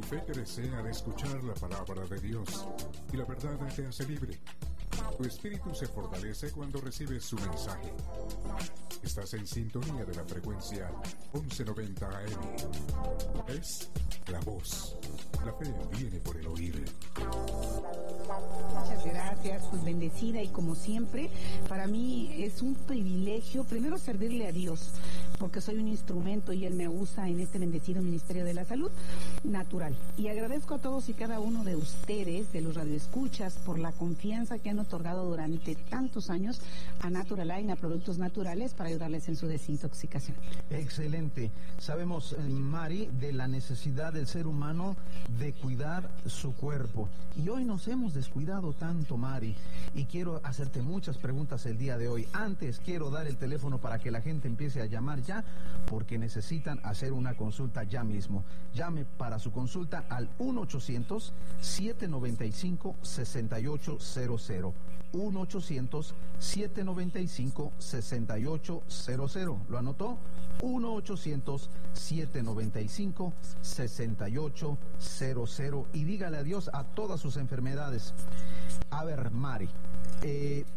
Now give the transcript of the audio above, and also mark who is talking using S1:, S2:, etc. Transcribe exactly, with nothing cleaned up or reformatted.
S1: Fe que desea de escuchar la palabra de Dios y la verdad te hace libre. Tu espíritu se fortalece cuando recibes su mensaje. Estás en sintonía de la frecuencia once noventa A M. Es la voz. La fe viene por el oír.
S2: Muchas gracias, pues bendecida, y como siempre, para mí es un privilegio primero servirle a Dios, porque soy un instrumento y Él me usa en este bendecido Ministerio de la Salud Natural. Y agradezco a todos y cada uno de ustedes, de los radioescuchas, por la confianza que han otorgado durante tantos años a Naturaline, a productos naturales, para ayudarles en su desintoxicación.
S3: Excelente. Sabemos, eh, Mari, de la necesidad del ser humano de cuidar su cuerpo. Y hoy nos hemos descuidado tanto, Mari, y quiero hacerte muchas preguntas el día de hoy. Antes quiero dar el teléfono para que la gente empiece a llamar ya, porque necesitan hacer una consulta ya mismo. Llame para su consulta al uno ochocientos, siete noventa y cinco, sesenta y ocho cero cero. uno ochocientos, siete noventa y cinco, sesenta y ocho cero cero. ¿Lo anotó? uno ochocientos, siete noventa y cinco, sesenta y ocho cero cero. Y dígale adiós a todas sus enfermedades. A ver, Mari, eh,